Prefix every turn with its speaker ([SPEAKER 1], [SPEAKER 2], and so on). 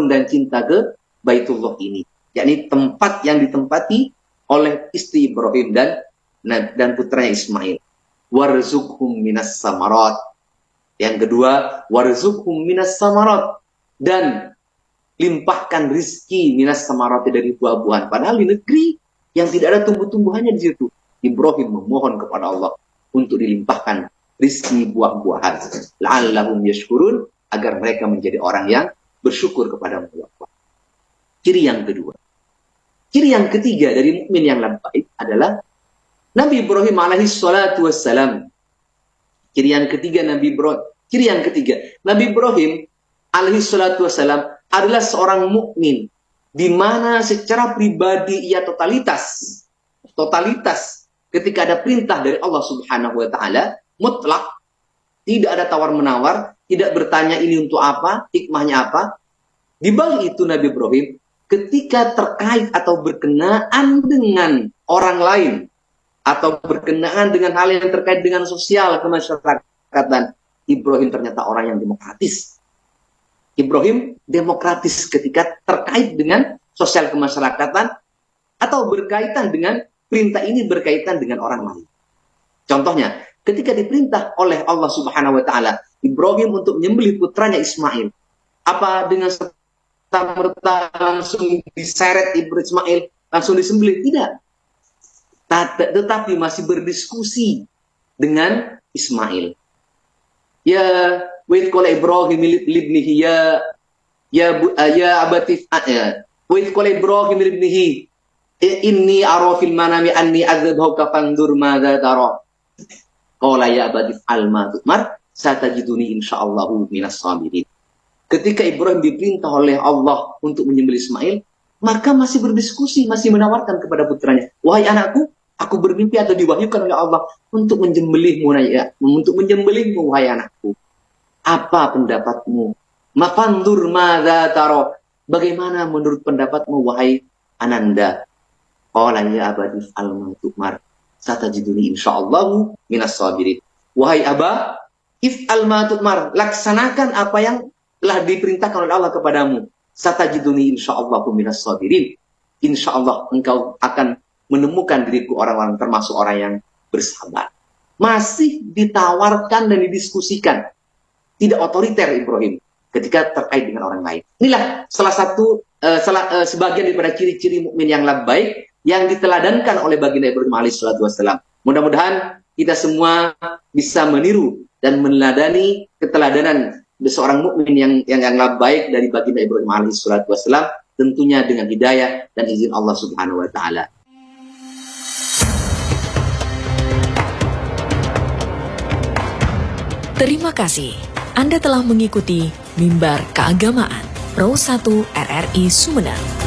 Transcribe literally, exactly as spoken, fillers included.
[SPEAKER 1] kagum dan cinta ke Baitullah ini, yakni tempat yang ditempati oleh istri Ibrahim dan dan putranya Ismail. Warzuqhum minas samarat. Yang kedua, warzuqhum minas samarat, dan limpahkan rizki minas samarat, dari buah-buahan. Padahal di negeri yang tidak ada tumbuh-tumbuhannya di situ, Ibrahim memohon kepada Allah untuk dilimpahkan rizki buah-buahan. La'allahum yashkurun, agar mereka menjadi orang yang bersyukur kepada Allah. Ciri yang kedua. Ciri yang ketiga dari mukmin yang labbaik adalah Nabi Ibrahim alaihi salatu wassalam. Ciri yang ketiga Nabi Ibrahim, ciri yang ketiga Nabi Ibrahim alaihi salatu wassalam adalah seorang mukmin di mana secara pribadi ia totalitas. Totalitas ketika ada perintah dari Allah Subhanahu wa taala, mutlak, tidak ada tawar-menawar, tidak bertanya ini untuk apa, hikmahnya apa. Di balik itu Nabi Ibrahim ketika terkait atau berkenaan dengan orang lain, atau berkenaan dengan hal yang terkait dengan sosial kemasyarakatan, Ibrahim ternyata orang yang demokratis. Ibrahim demokratis ketika terkait dengan sosial kemasyarakatan atau berkaitan dengan perintah ini berkaitan dengan orang lain. Contohnya, ketika diperintah oleh Allah Subhanahu wa taala Ibrahim untuk menyembelih putranya Ismail, apa dengan serta-merta langsung diseret Ibrahim Ismail, langsung disembelih? Tidak. Tetapi masih berdiskusi dengan Ismail. Ya, wa idh qala Ibrahim libnihi ya ya ya abati ya wa idh qala Ibrahim libnihi inni ara fil manami anni azbahuka fanzur madza tara. Qala ya abati fa'al ma tu'mar satajiduni insyaallahu minas sabirin. Ketika Ibrahim diperintah oleh Allah untuk menyembelih Ismail, maka masih berdiskusi, masih menawarkan kepada putranya, wahai anakku, aku bermimpi atau diwahyukan oleh Allah untuk menyembelihmu, ya, untuk menyembelihmu, wahai anakku. Apa pendapatmu? Mafandur madza taro. Bagaimana menurut pendapatmu, wahai ananda? Qala ya abadi fa'al ma tu'mar satajiduni insyaallahu minas sabirin. Wahai Aba, if'al ma tu'mar, laksanakan apa yang telah diperintahkan oleh Allah kepadamu. Satajiduni insyaallahu minas sabirin. Insyaallah engkau akan menemukan diriku orang-orang termasuk orang yang bersabar. Masih ditawarkan dan didiskusikan. Tidak otoriter Ibrahim ketika terkait dengan orang lain. Inilah salah satu uh, salah, uh, sebagian daripada ciri-ciri mukmin yang labbaik yang diteladankan oleh baginda Ibrahim alaihi salatu wassalam. Mudah-mudahan kita semua bisa meniru dan meneladani keteladanan seorang mukmin yang yang yang labbaik dari baginda Ibrahim alaihi salatu wassalam, tentunya dengan hidayah dan izin Allah Subhanahu wa taala.
[SPEAKER 2] Terima kasih. Anda telah mengikuti Mimbar Keagamaan Pro satu R R I Sumedang.